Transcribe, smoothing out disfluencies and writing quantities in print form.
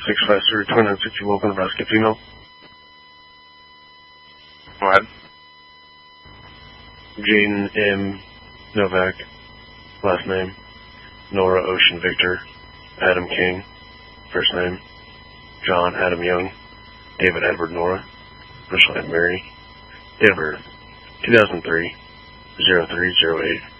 653-2960 local Nebraska female. Go ahead. Jaden M. Novak, last name. Nora Ocean Victor, Adam King, first name. John Adam Young, David Edward Nora, initial Ed Mary. Date of birth, 2003, 0308.